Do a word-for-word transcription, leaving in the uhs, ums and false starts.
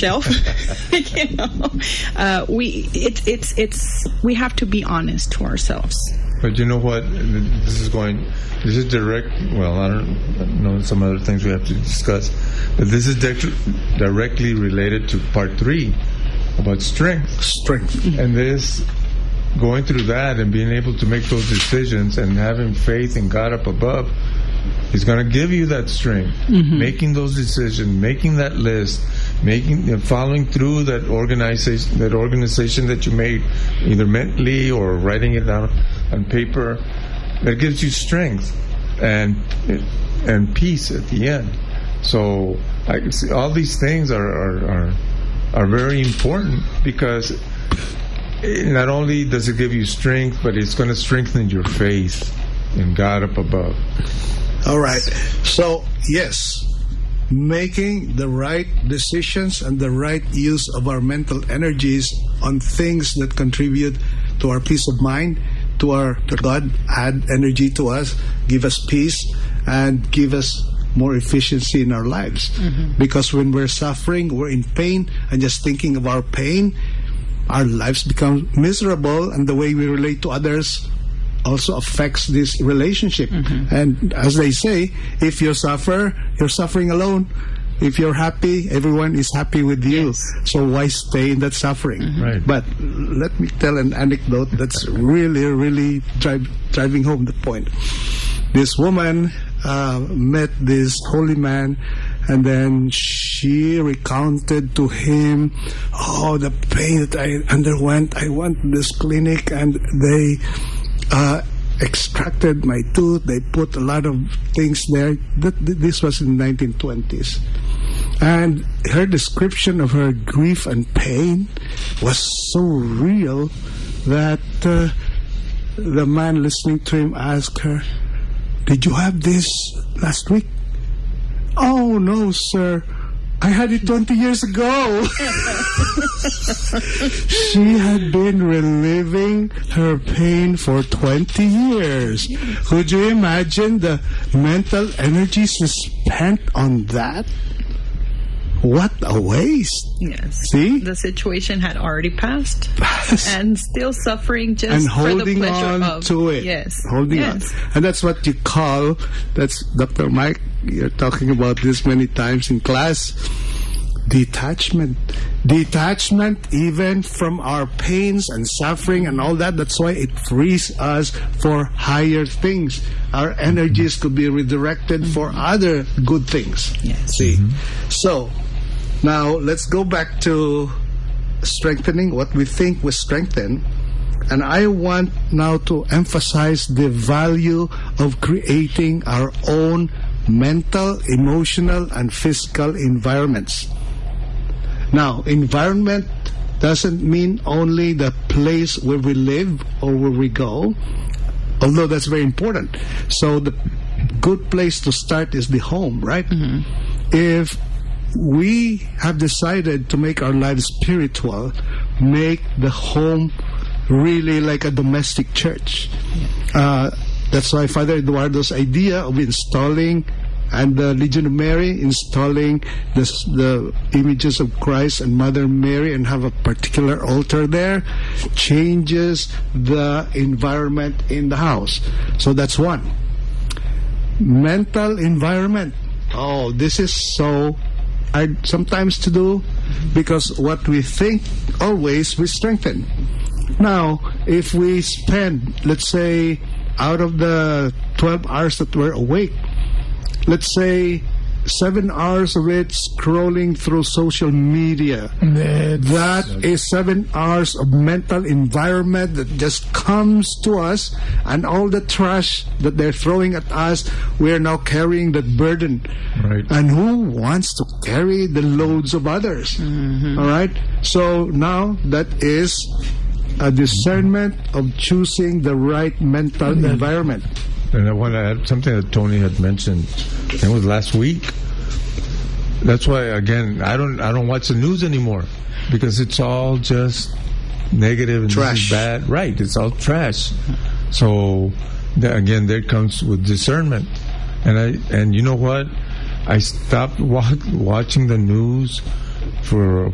shelf. you know, uh, we it's it's it's we have to be honest to ourselves. But you know what? This is going. This is direct. Well, I don't know some other things we have to discuss, but this is di- directly related to part three about strength. Strength, and this going through that and being able to make those decisions and having faith in God up above. He's going to give you that strength, mm-hmm. making those decisions, making that list, making, you know, following through that organization, that organization that you made, either mentally or writing it down on paper. That gives you strength and and peace at the end. So I see all these things are are, are are very important, because not only does it give you strength, but it's going to strengthen your faith in God up above. All right. So, yes, making the right decisions and the right use of our mental energies on things that contribute to our peace of mind, to our to God, add energy to us, give us peace, and give us more efficiency in our lives. Mm-hmm. Because when we're suffering, we're in pain, and just thinking of our pain, our lives become miserable, and the way we relate to others also affects this relationship. Mm-hmm. And as they say, if you suffer, you're suffering alone. If you're happy, everyone is happy with you. Yes. So why stay in that suffering? Mm-hmm. Right. But let me tell an anecdote that's really, really drive, driving home the point. This woman uh, met this holy man, and then she recounted to him, oh, the pain that I underwent. I went to this clinic, and they Uh, extracted my tooth. They put a lot of things there. That, this was in the nineteen twenties. And her description of her grief and pain was so real that uh, the man listening to him asked her, "Did you have this last week?" "Oh, no, sir. I had it twenty years ago." She had been reliving her pain for twenty years. Could you imagine the mental energy she spent on that? What a waste. Yes. See? The situation had already passed. And still suffering just and for the holding pleasure on of... to it. Yes. Holding yes. on. And that's what you call, that's Doctor Mike, you're talking about this many times in class, detachment. Detachment even from our pains and suffering and all that. That's why it frees us for higher things. Our energies could be redirected mm-hmm. for other good things. Yes. See? Mm-hmm. So, now let's go back to strengthening what we think was strengthened. And I want now to emphasize the value of creating our own mental, emotional, and physical environments. Now, environment doesn't mean only the place where we live or where we go, although that's very important. So the good place to start is the home, right? Mm-hmm. If we have decided to make our lives spiritual, make the home really like a domestic church. Uh, that's why Father Eduardo's idea of installing, and the Legion of Mary installing this, the images of Christ and Mother Mary, and have a particular altar there, changes the environment in the house. So that's one. Mental environment. Oh, this is so hard sometimes to do, because what we think always we strengthen. Now, if we spend, let's say, out of the twelve hours that we're awake, let's say seven hours of it scrolling through social media. That's, that is seven hours of mental environment that just comes to us, and all the trash that they're throwing at us, we're now carrying that burden. Right. And who wants to carry the loads of others? Mm-hmm. All right? So now that is a discernment of choosing the right mental mm-hmm. environment. And I want to add something that Tony had mentioned. It was last week. That's why, again, I don't I don't watch the news anymore, because it's all just negative and trash. This is bad. Right, it's all trash. So, the, again, there comes with discernment. And I and you know what? I stopped wa- watching the news for